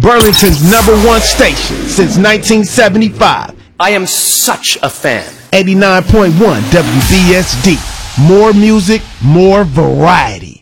Burlington's #1 station since 1975. I am such a fan. 89.1 WBSD. More music, more variety.